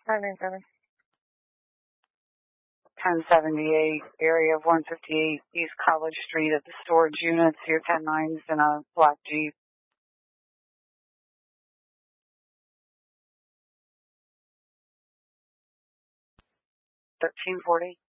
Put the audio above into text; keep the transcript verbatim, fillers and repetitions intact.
five nine seven. ten seventy-eight, area of one fifty-eight East College Street at the storage units. Your ten nines in a black Jeep. thirteen forty.